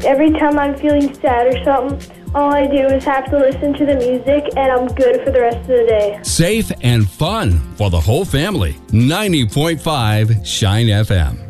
Every time I'm feeling sad or something, all I do is have to listen to the music, and I'm good for the rest of the day. Safe and fun for the whole family. 90.5 Shine FM.